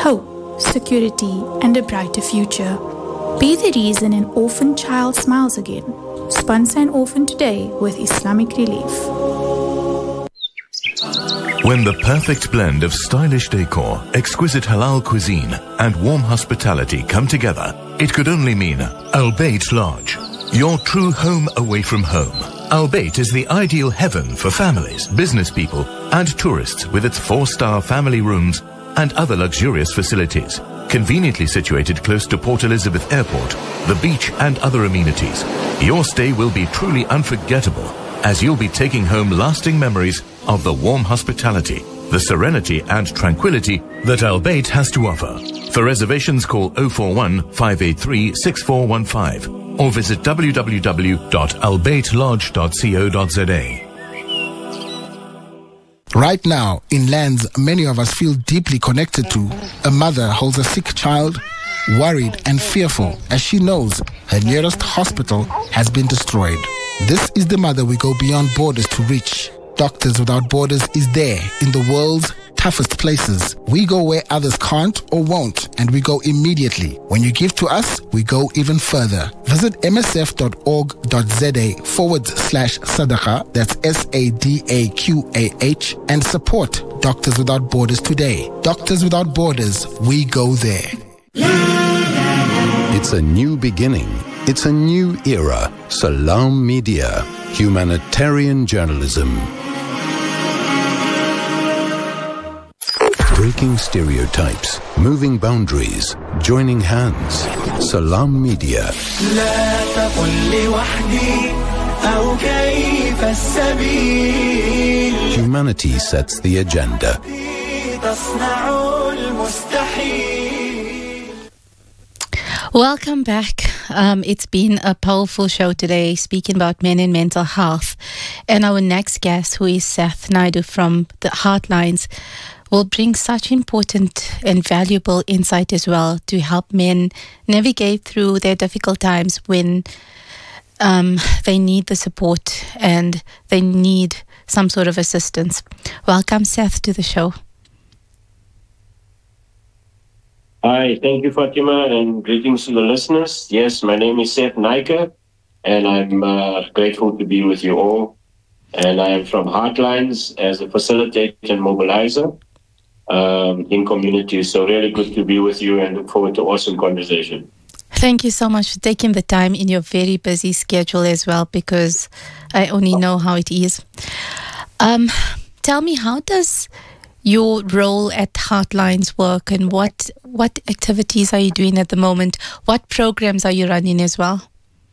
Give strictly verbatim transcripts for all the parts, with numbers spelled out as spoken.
hope, security, and a brighter future. Be the reason an orphan child smiles again. Sponsor an orphan today with Islamic Relief. When the perfect blend of stylish decor, exquisite halal cuisine, and warm hospitality come together, it could only mean Al Bayt Lodge, your true home away from home. Al Bayt is the ideal heaven for families, business people, and tourists with its four-star family rooms and other luxurious facilities. Conveniently situated close to Port Elizabeth Airport, the beach and other amenities. Your stay will be truly unforgettable as you'll be taking home lasting memories of the warm hospitality, the serenity and tranquility that Al Bayt has to offer. For reservations, call oh four one, five eight three, six four one five or visit w w w dot al bayt lodge dot co dot z a. Right now, in lands many of us feel deeply connected to, a mother holds a sick child, worried and fearful as she knows her nearest hospital has been destroyed. This is the mother we go beyond borders to reach. Doctors Without Borders is there in the world's toughest places. We go where others can't or won't, and we go immediately. When you give to us, we go even further. Visit msf.org.za forward slash sadaqah, that's S A D A Q A H, and support Doctors Without Borders today. Doctors Without Borders, we go there. It's a new beginning. It's a new era. Salam Media, humanitarian journalism. Breaking stereotypes, moving boundaries, joining hands. Salam Media. Humanity sets the agenda. Welcome back. Um, it's been a powerful show today, speaking about men and mental health. And our next guest, who is Seth Naidu from the Heartlines, will bring such important and valuable insight as well to help men navigate through their difficult times when um, they need the support and they need some sort of assistance. Welcome, Seth, to the show. Hi, thank you, Fatima, and greetings to the listeners. Yes, my name is Seth Naidu, and I'm uh, grateful to be with you all. And I am from Heartlines as a facilitator and mobilizer um, in communities. So really good to be with you and look forward to awesome conversation. Thank you so much for taking the time in your very busy schedule as well, because I only know how it is. Um, tell me, how does your role at Heartlines work, and what what activities are you doing at the moment? What programs are you running as well?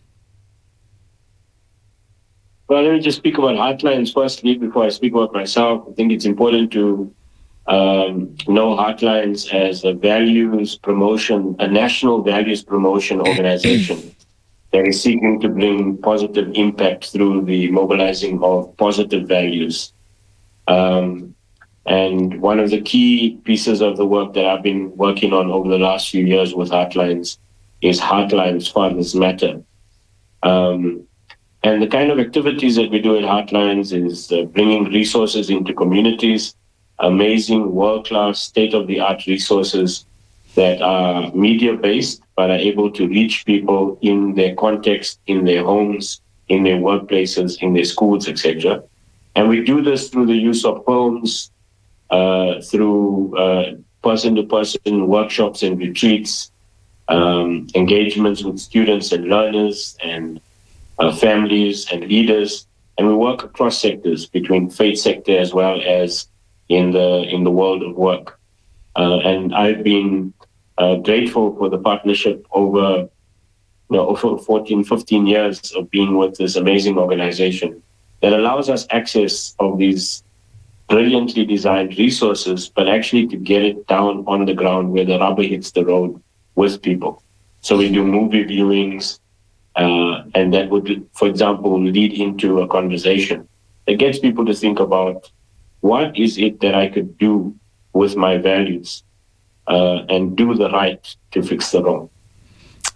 Well, let me just speak about Heartlines firstly before I speak about myself. I think it's important to um, know Heartlines as a values promotion, a national values promotion organization that is seeking to bring positive impact through the mobilizing of positive values. Um, And one of the key pieces of the work that I've been working on over the last few years with Heartlines is Heartlines Fathers Matter. Um, and the kind of activities that we do at Heartlines is uh, bringing resources into communities, amazing world-class state-of-the-art resources that are media-based but are able to reach people in their context, in their homes, in their workplaces, in their schools, et cetera. And we do this through the use of films, Uh, through uh, person-to-person workshops and retreats, um, engagements with students and learners and uh, families and leaders. And we work across sectors, between faith sector as well as in the in the world of work. Uh, and I've been uh, grateful for the partnership over, you know, over fourteen, fifteen years of being with this amazing organization that allows us access of these brilliantly designed resources, but actually to get it down on the ground where the rubber hits the road with people. So we do movie viewings, uh, and that would, for example, lead into a conversation that gets people to think about what is it that I could do with my values uh, and do the right to fix the wrong.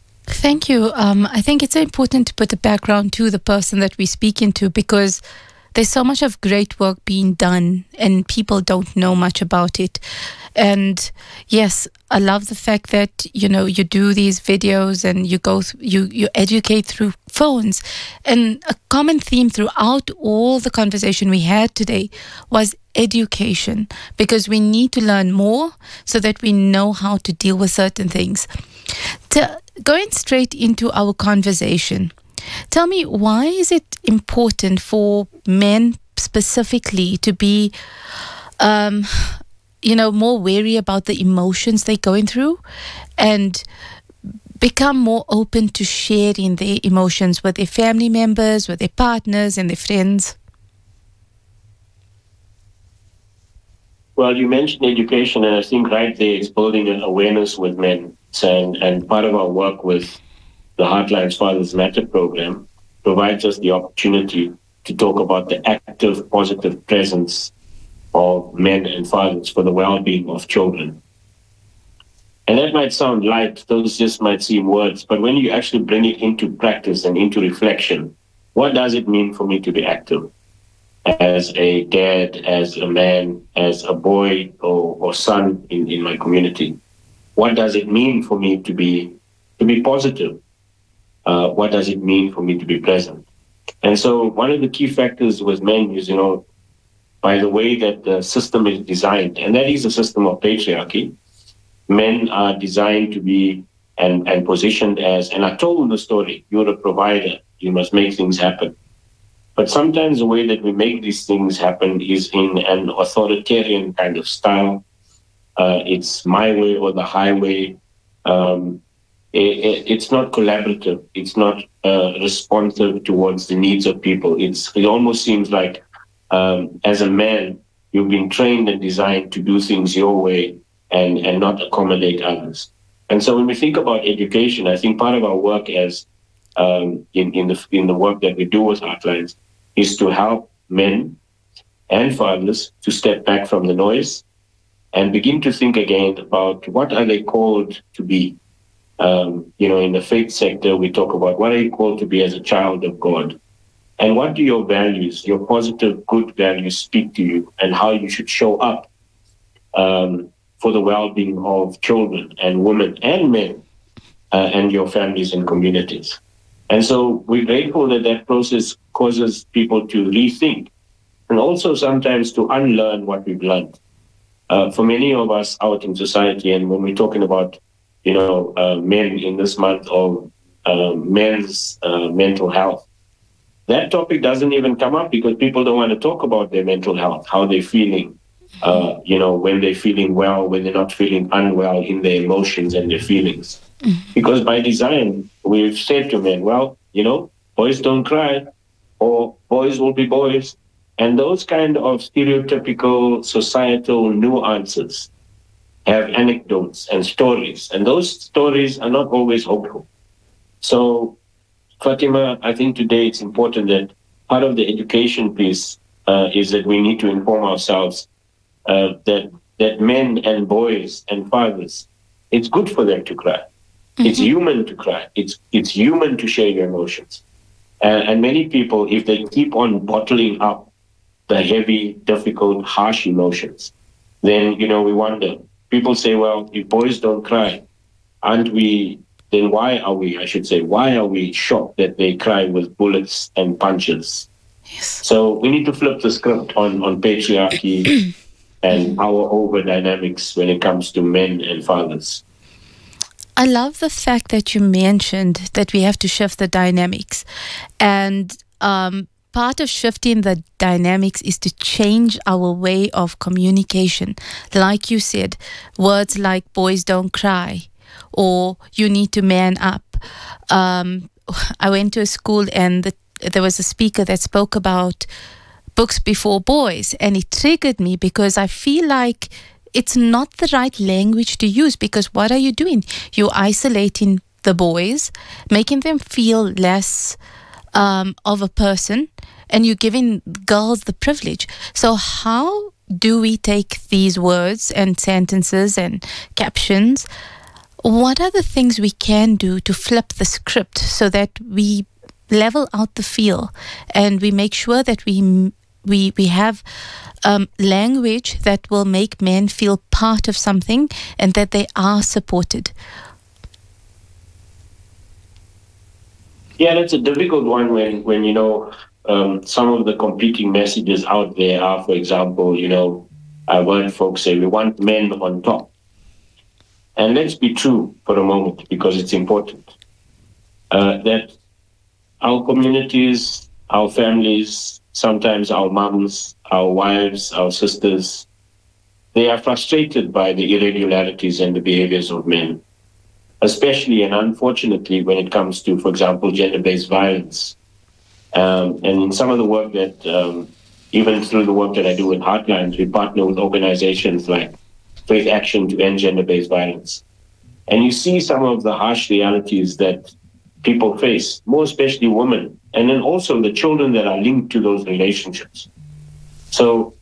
Thank you. Um, I think it's important to put the background to the person that we're speaking to, because there's so much of great work being done and people don't know much about it. And yes, I love the fact that, you know, you do these videos and you go, th- you, you educate through phones. And a common theme throughout all the conversation we had today was education, because we need to learn more so that we know how to deal with certain things. To, going straight into our conversation, tell me, why is it important for men specifically to be, um, you know, more wary about the emotions they're going through and become more open to sharing their emotions with their family members, with their partners and their friends? Well, you mentioned education, and I think right there it's building an awareness with men. And, and part of our work with the Heartline's Fathers Matter program provides us the opportunity to talk about the active, positive presence of men and fathers for the well-being of children. And that might sound light, those just might seem words, but when you actually bring it into practice and into reflection, what does it mean for me to be active? As a dad, as a man, as a boy or, or son in, in my community? What does it mean for me to be to be positive? Uh, what does it mean for me to be present? And so one of the key factors with men is, you know, by the way that the system is designed, and that is a system of patriarchy, men are designed to be and, and positioned as, and I told them the story, you're a provider, you must make things happen. But sometimes the way that we make these things happen is in an authoritarian kind of style. Uh, it's my way or the highway. Um, it, it, it's not collaborative. It's not uh, responsive towards the needs of people. It's it almost seems like um, as a man, you've been trained and designed to do things your way and, and not accommodate others. And so when we think about education, I think part of our work as um, in, in the in the work that we do with Heartlines is to help men and fathers to step back from the noise and begin to think again about what are they called to be. Um, you know, in the faith sector, we talk about what are you called to be as a child of God? And what do your values, your positive, good values speak to you, and how you should show up um, for the well-being of children and women and men uh, and your families and communities. And so we're grateful that that process causes people to rethink and also sometimes to unlearn what we've learned. Uh, for many of us out in society, and when we're talking about, you know, uh, men in this month of uh, men's uh, mental health, that topic doesn't even come up because people don't want to talk about their mental health, how they're feeling, uh, you know, when they're feeling well, when they're not feeling unwell in their emotions and their feelings. Mm-hmm. Because by design, we've said to men, well, you know, boys don't cry, or boys will be boys. And those kind of stereotypical societal nuances have anecdotes and stories. And those stories are not always hopeful. So, Fatima, I think today it's important that part of the education piece uh, is that we need to inform ourselves uh, that that men and boys and fathers, it's good for them to cry. Mm-hmm. It's human to cry. It's it's human to share your emotions. Uh, and many people, if they keep on bottling up the heavy, difficult, harsh emotions, then, you know, we wonder. People say, well, if boys don't cry, aren't we, then why are we, I should say, why are we shocked that they cry with bullets and punches? Yes. So we need to flip the script on, on patriarchy and power over dynamics when it comes to men and fathers. I love the fact that you mentioned that we have to shift the dynamics. And um, part of shifting the dynamics is to change our way of communication. Like you said, words like boys don't cry or you need to man up. Um, I went to a school and the, there was a speaker that spoke about books before boys, and it triggered me because I feel like it's not the right language to use, because what are you doing? You're isolating the boys, making them feel less um, of a person, and you're giving girls the privilege. So how do we take these words and sentences and captions? What are the things we can do to flip the script so that we level out the feel and we make sure that we we we have um, language that will make men feel part of something and that they are supported? Yeah, that's a difficult one when, when you know, um, some of the competing messages out there are, for example, you know, I've heard folks say we want men on top. And let's be true for a moment, because it's important, uh, that our communities, our families, sometimes our moms, our wives, our sisters, they are frustrated by the irregularities and the behaviors of men, especially and unfortunately when it comes to, for example, gender-based violence. Um, and in some of the work that, um, even through the work that I do with Heartlines, we partner with organizations like Faith Action to End Gender-Based Violence. And you see some of the harsh realities that people face, more especially women, and then also the children that are linked to those relationships. So,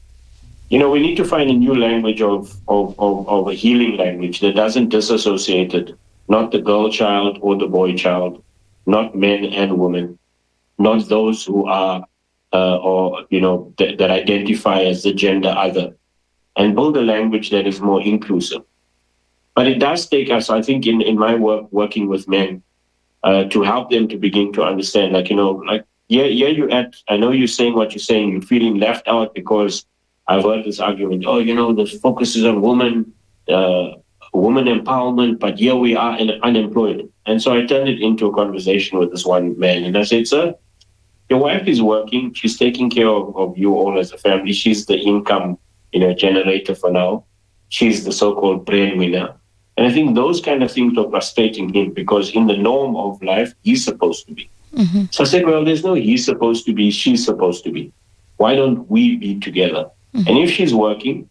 you know, we need to find a new language of, of, of, of a healing language that doesn't disassociate it, not the girl child or the boy child, not men and women, not those who are, uh, or, you know, th- that identify as the gender other, and build a language that is more inclusive. But it does take us, I think, in, in my work, working with men, uh, to help them to begin to understand, like, you know, like, yeah, yeah, you're at, I know you're saying what you're saying, you're feeling left out because I've heard this argument, oh, you know, the focus is on women, uh, woman empowerment, but here we are in, unemployed. And so I turned it into a conversation with this one man. And I said, sir, your wife is working. She's taking care of, of you all as a family. She's the income, you know, generator for now. She's the so-called breadwinner. And I think those kind of things are frustrating him because in the norm of life, he's supposed to be. Mm-hmm. So I said, well, there's no he's supposed to be, she's supposed to be. Why don't we be together? Mm-hmm. And if she's working,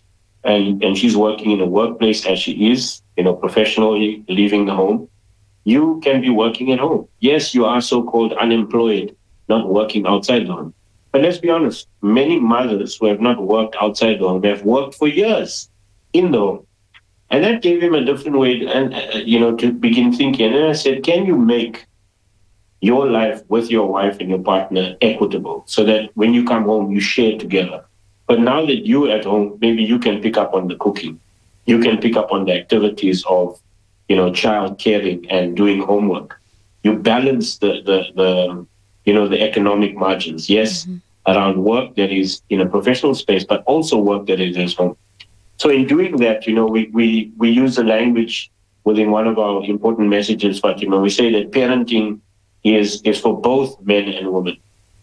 and, and she's working in a workplace as she is, you know, professionally leaving the home, you can be working at home. Yes, you are so-called unemployed, not working outside the home. But let's be honest, many mothers who have not worked outside the home have worked for years in the home. And that gave him a different way, to, and uh, you know, to begin thinking. And I said, can you make your life with your wife and your partner equitable so that when you come home, you share together? But now that you're at home, maybe you can pick up on the cooking. You can pick up on the activities of, you know, child caring and doing homework. You balance the, the, the you know, the economic margins. Yes, mm-hmm. around work that is in a professional space, but also work that is at home. So in doing that, you know, we, we, we use the language within one of our important messages, Fatima. We say that parenting is, is for both men and women.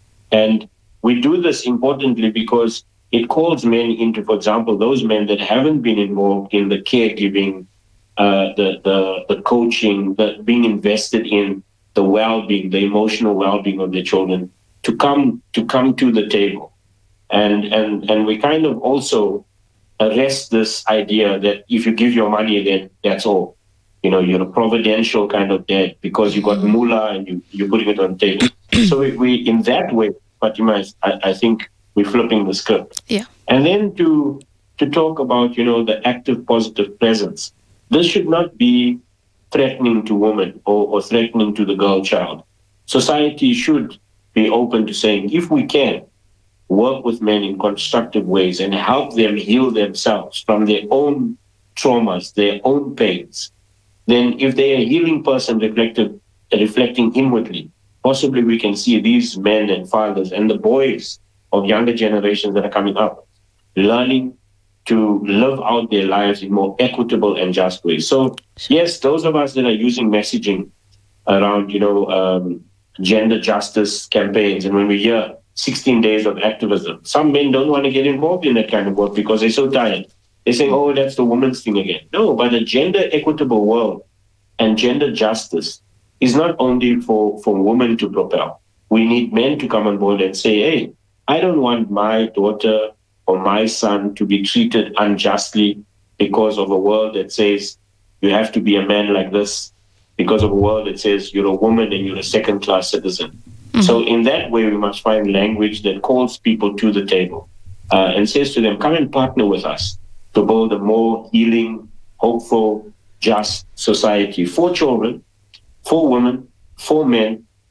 And we do this importantly because it calls men into, for example, those men that haven't been involved in the caregiving, uh, the, the, the coaching, the being invested in the well-being, the emotional well-being of their children, to come to come to the table. And, and, and we kind of also arrest this idea that if you give your money, then that's all. You know, you're a providential kind of dad because you got moolah and you, you're putting it on the table. So we, we, in that way, Fatima, I, I think we're flipping the script. Yeah. And then to to talk about, you know, the active positive presence. This should not be threatening to women or, or threatening to the girl child. Society should be open to saying, if we can, work with men in constructive ways and help them heal themselves from their own traumas, their own pains, then if they're a healing person reflected, reflecting inwardly, possibly we can see these men and fathers and the boys of younger generations that are coming up learning to live out their lives in more equitable and just ways. So, yes, those of us that are using messaging around, you know, um, gender justice campaigns, and when we hear sixteen days of activism, some men don't want to get involved in that kind of work because they're so tired. They're saying, oh, that's the woman's thing again. No, but a gender equitable world and gender justice is not only for, for women to propel. We need men to come on board and say, hey, I don't want my daughter or my son to be treated unjustly because of a world that says you have to be a man like this, because of a world that says you're a woman and you're a second-class citizen. Mm-hmm. So in that way, we must find language that calls people to the table uh, and says to them, come and partner with us to build a more healing, hopeful, just society for children, for women, for men,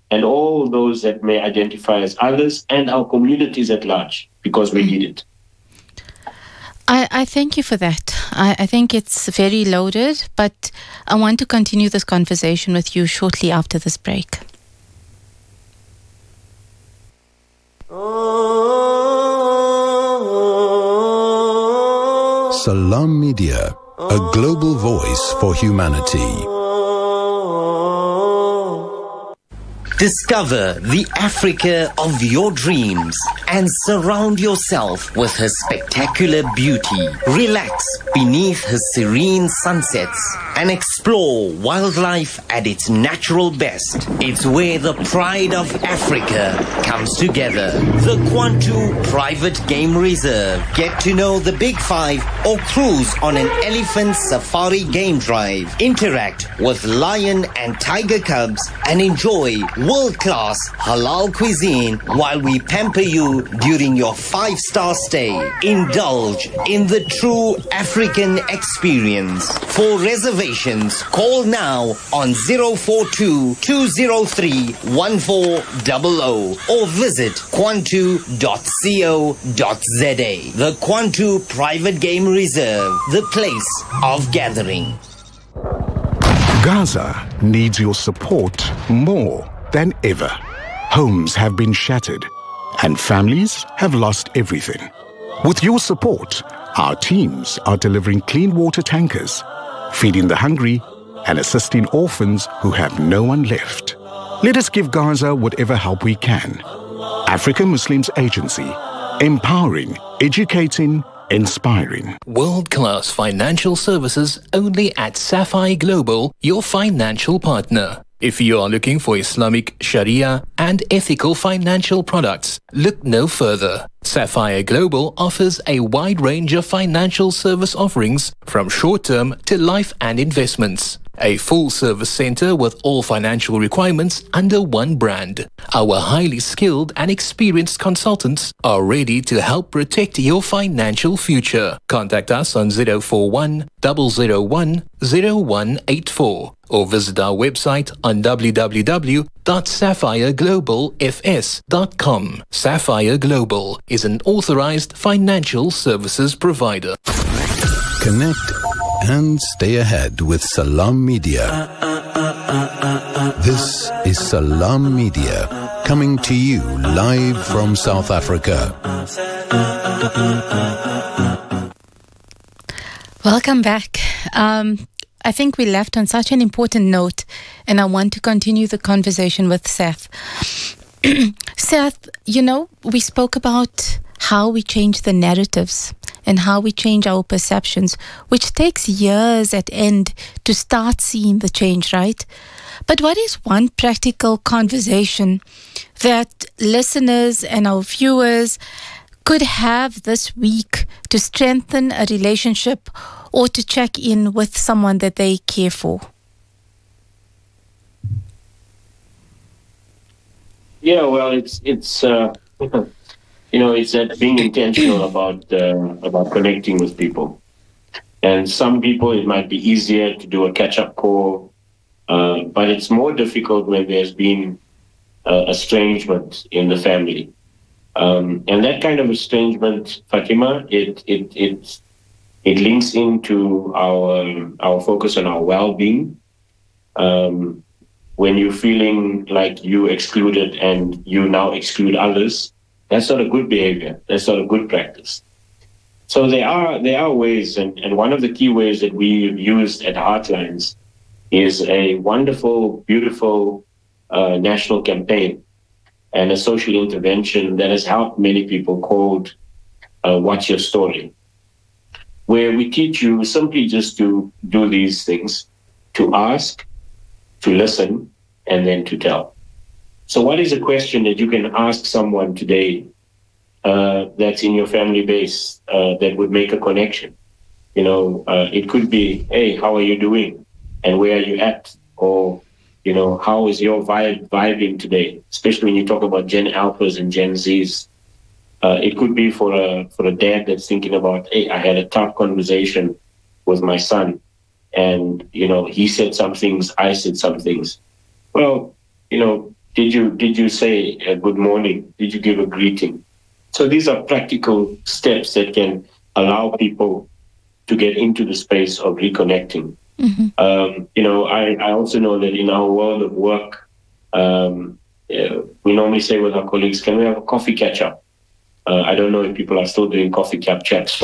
and all those that may identify as others and our communities at large, because we need it. I, I thank you for that. I, I think it's very loaded, but I want to continue this conversation with you shortly after this break. Salam Media, a global voice for humanity. Discover the Africa of your dreams and surround yourself with her spectacular beauty. Relax beneath her serene sunsets and explore wildlife at its natural best. It's where the pride of Africa comes together. The Kwantu Private Game Reserve. Get to know the Big Five or cruise on an elephant safari game drive. Interact with lion and tiger cubs and enjoy world-class halal cuisine while we pamper you during your five-star stay. Indulge in the true African experience. For reservations, call now on zero four two, two zero three, one four zero zero or visit kwantu dot co dot za. The Kwantu Private Game Reserve, the place of gathering. Gaza needs your support more than ever. Homes have been shattered and families have lost everything. With your support, our teams are delivering clean water tankers, feeding the hungry and assisting orphans who have no one left. Let us give Gaza whatever help we can. African Muslims Agency, empowering, educating, inspiring. World-class financial services only at Sapphire Global, your financial partner. If you are looking for Islamic, Sharia and ethical financial products, look no further. Sapphire Global offers a wide range of financial service offerings from short-term to life and investments. A full-service center with all financial requirements under one brand. Our highly skilled and experienced consultants are ready to help protect your financial future. Contact us on zero four one, zero zero one, zero one eight four or visit our website on w w w dot sapphire global f s dot com. Sapphire Global is an authorized financial services provider. Connect and stay ahead with Salam Media. This is Salam Media, coming to you live from South Africa. Welcome back. Um, I think we left on such an important note, and I want to continue the conversation with Seth. Seth, you know, we spoke about how we change the narratives and how we change our perceptions, which takes years at end to start seeing the change, right? But what is one practical conversation that listeners and our viewers could have this week to strengthen a relationship or to check in with someone that they care for? Yeah, well, it's it's uh, you know, it's that being intentional about uh, about connecting with people. And some people, it might be easier to do a catch-up call, uh, but it's more difficult when there's been uh, estrangement in the family. Um, and that kind of estrangement, Fatima, it it it it links into our our focus on our well-being. Um, when you're feeling like you excluded and you now exclude others, that's not a good behavior. That's not a good practice. So there are there are ways, and, and one of the key ways that we've used at Heartlines is a wonderful, beautiful uh, national campaign and a social intervention that has helped many people called uh, What's Your Story, where we teach you simply just to do these things, to ask, to listen, and then to tell. So what is a question that you can ask someone today uh, that's in your family base uh, that would make a connection? You know, uh, it could be, hey, how are you doing? And where are you at? Or, you know, how is your vibe vibing today? Especially when you talk about Gen Alphas and Gen Zs. Uh, it could be for a for a dad that's thinking about, hey, I had a tough conversation with my son. And, you know, he said some things, I said some things. Well, you know, Did you did you say a good morning? Did you give a greeting? So these are practical steps that can allow people to get into the space of reconnecting. Mm-hmm. Um, you know, I, I also know that in our world of work, um, yeah, we normally say with our colleagues, can we have a coffee catch-up? Uh, I don't know if people are still doing coffee cap chats,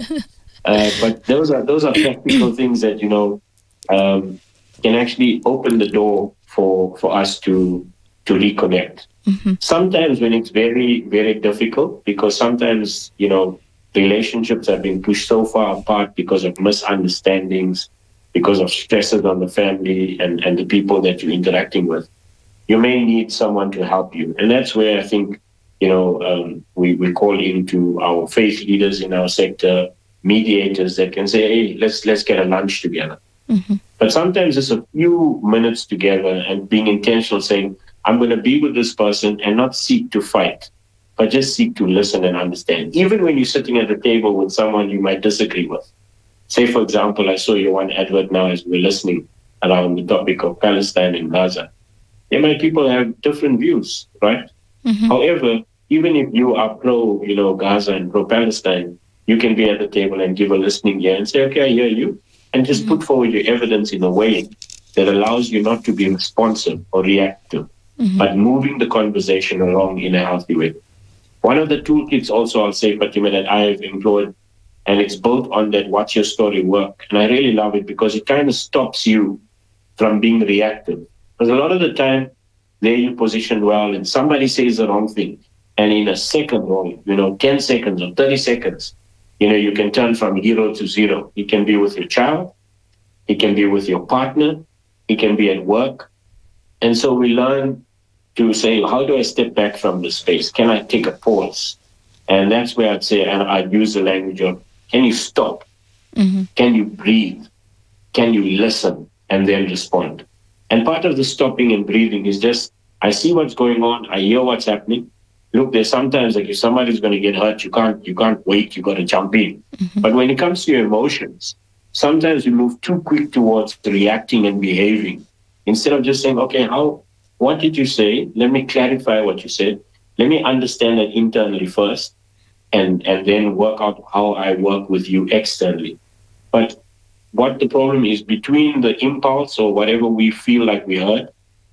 uh, but those are those are practical things that, you know, um, can actually open the door for, for us to to reconnect. Mm-hmm. Sometimes when it's very, very difficult, because sometimes, you know, relationships have been pushed so far apart because of misunderstandings, because of stresses on the family and, and the people that you're interacting with. You may need someone to help you. And that's where I think, you know, um, we, we call into our faith leaders in our sector, mediators that can say, hey, let's let's get a lunch together. Mm-hmm. But sometimes it's a few minutes together and being intentional, saying, I'm going to be with this person and not seek to fight, but just seek to listen and understand. Even when you're sitting at the table with someone you might disagree with. Say, for example, I saw your one advert now as we're listening around the topic of Palestine and Gaza. There might people have different views, right? Mm-hmm. However, even if you are pro, you know, Gaza and pro Palestine, you can be at the table and give a listening ear and say, okay, I hear you, and just mm-hmm. put forward your evidence in a way that allows you not to be responsive or reactive, mm-hmm. but moving the conversation along in a healthy way. One of the toolkits also, I'll say, Fatima, that I have employed, and it's built on that What's Your Story work. And I really love it because it kind of stops you from being reactive. Because a lot of the time, there you position well and somebody says the wrong thing. And in a second, or, you know, ten seconds or thirty seconds, you know, you can turn from hero to zero. It can be with your child. It can be with your partner. It can be at work. And so we learn to say, how do I step back from the space? Can I take a pause? And that's where I'd say, and I'd use the language of, can you stop? Mm-hmm. Can you breathe? Can you listen and then respond? And part of the stopping and breathing is just, I see what's going on. I hear what's happening. Look, there's sometimes like if somebody's going to get hurt, you can't, you can't wait. You got to jump in. Mm-hmm. But when it comes to your emotions, sometimes we move too quick towards reacting and behaving instead of just saying, okay, how, what did you say? Let me clarify what you said. Let me understand that internally first, and, and then work out how I work with you externally. But what the problem is between the impulse or whatever we feel like we heard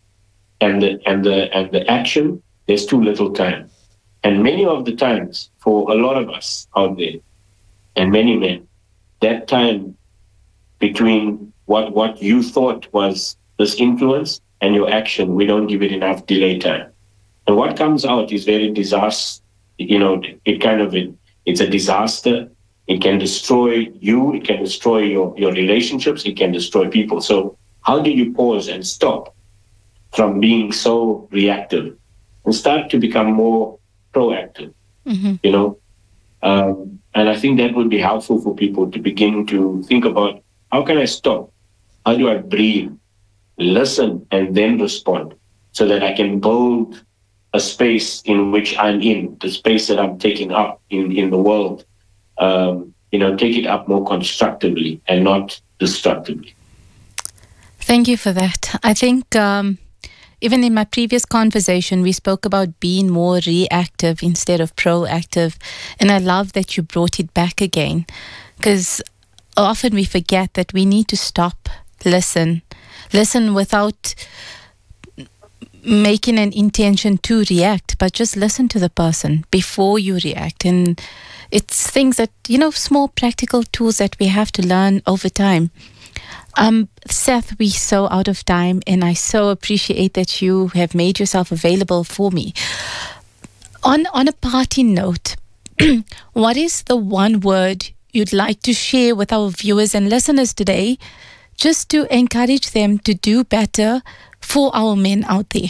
and the and the and the action, there's too little time. And many of the times, for a lot of us out there, and many men, that time between what what you thought was this influence and your action, we don't give it enough delay time. And what comes out is very disaster. You know, it kind of it, it's a disaster. It can destroy you. It can destroy your, your relationships. It can destroy people. So how do you pause and stop from being so reactive and start to become more proactive, mm-hmm. you know? Um, and I think that would be helpful for people to begin to think about, how can I stop? How do I breathe, listen, and then respond so that I can build a space in which I'm in, the space that I'm taking up in, in the world. Um, you know, take it up more constructively and not destructively. Thank you for that. I think um, even in my previous conversation, we spoke about being more reactive instead of proactive. And I love that you brought it back again, because often we forget that we need to stop, listen, listen without making an intention to react, but just listen to the person before you react. And it's things that, you know, small practical tools that we have to learn over time. Um, Seth, we're so out of time, and I so appreciate that you have made yourself available for me. On, on a parting note, what is the one word you'd like to share with our viewers and listeners today, just to encourage them to do better for our men out there?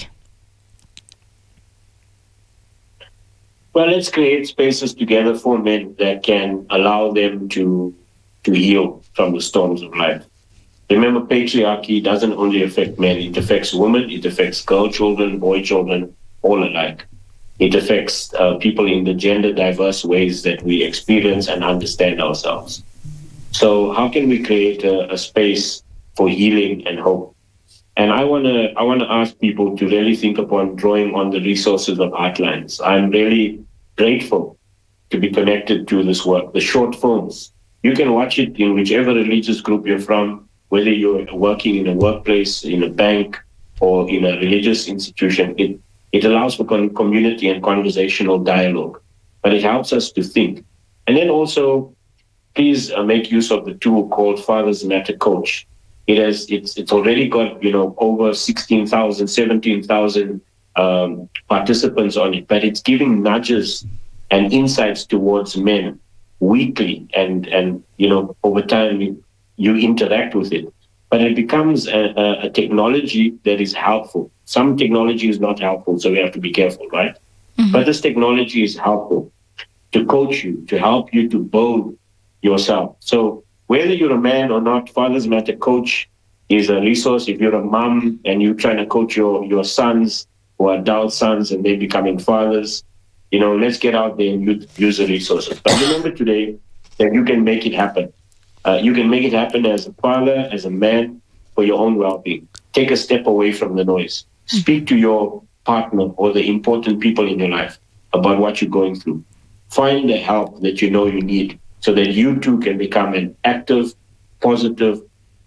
Well, let's create spaces together for men that can allow them to to heal from the storms of life. Remember, patriarchy doesn't only affect men. It affects women, it affects girl children, boy children, all alike. It affects uh, people in the gender diverse ways that we experience and understand ourselves. So how can we create a, a space for healing and hope? And I want to I want to ask people to really think upon drawing on the resources of Heartlines. I'm really grateful to be connected to this work. The short films, you can watch it in whichever religious group you're from, whether you're working in a workplace, in a bank, or in a religious institution. It, it allows for community and conversational dialogue, but it helps us to think. And then also, please uh, make use of the tool called Fathers Matter Coach. It has, it's, it's already got, you know, over sixteen thousand, seventeen thousand um, participants on it, but it's giving nudges and insights towards men weekly. And, and you know, over time, you, you interact with it. But it becomes a, a, a technology that is helpful. Some technology is not helpful, so we have to be careful, right? Mm-hmm. But this technology is helpful to coach you, to help you to build yourself. So whether you're a man or not, Fathers Matter Coach is a resource. If you're a mom and you're trying to coach your, your sons who are adult sons and they're becoming fathers, you know, let's get out there and use, use the resources. But remember today that you can make it happen. Uh, you can make it happen as a father, as a man, for your own well-being. Take a step away from the noise. Speak to your partner or the important people in your life about what you're going through. Find the help that you know you need so that you too can become an active, positive,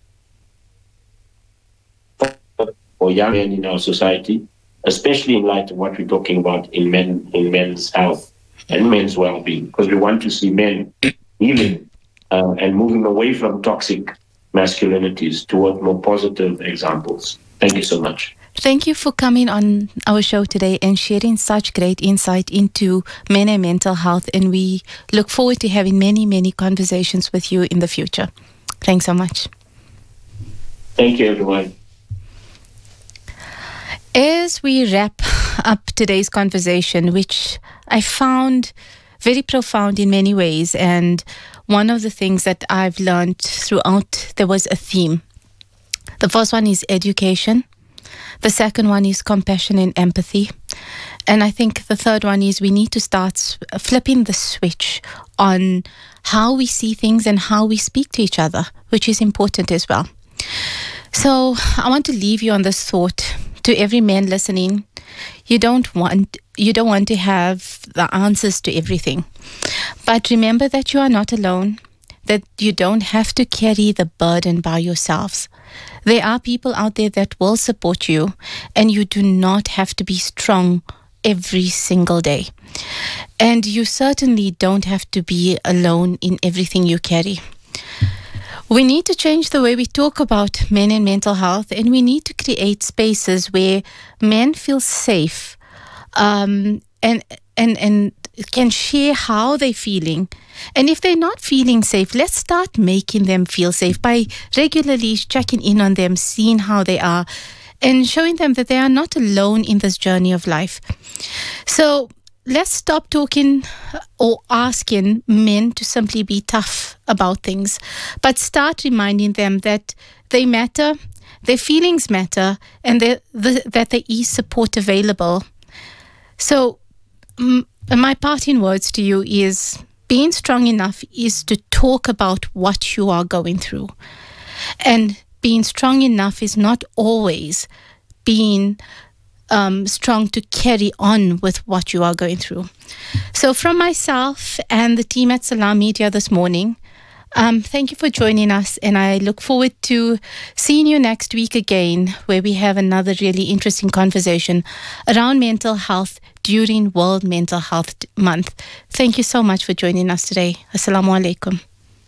or young man in our society, especially in light of what we're talking about in men, in men's health and men's well-being, because we want to see men healing uh, and moving away from toxic masculinities toward more positive examples. Thank you so much. Thank you for coming on our show today and sharing such great insight into men and mental health. And we look forward to having many, many conversations with you in the future. Thanks so much. Thank you, everyone. As we wrap up today's conversation, which I found very profound in many ways, and one of the things that I've learned throughout, there was a theme. The first one is education. The second one is compassion and empathy. And I think the third one is we need to start flipping the switch on how we see things and how we speak to each other, which is important as well. So I want to leave you on this thought to every man listening. You don't want you don't want to have the answers to everything. But remember that you are not alone, that you don't have to carry the burden by yourselves. There are people out there that will support you, and you do not have to be strong every single day. And you certainly don't have to be alone in everything you carry. We need to change the way we talk about men and mental health, and we need to create spaces where men feel safe um, and and and can share how they're feeling. And if they're not feeling safe, let's start making them feel safe by regularly checking in on them, seeing how they are, and showing them that they are not alone in this journey of life. So let's stop talking or asking men to simply be tough about things, but start reminding them that they matter, their feelings matter, and the, that there is support available. So m- my parting words to you is, being strong enough is to talk about what you are going through. And being strong enough is not always being um, strong to carry on with what you are going through. So from myself and the team at Salam Media this morning, um, thank you for joining us. And I look forward to seeing you next week again, where we have another really interesting conversation around mental health during World Mental Health Month. Thank you so much for joining us today. Assalamu alaikum.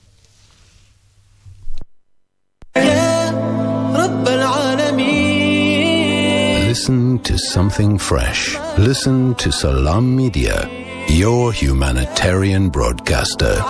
Listen to something fresh. Listen to Salam Media, your humanitarian broadcaster.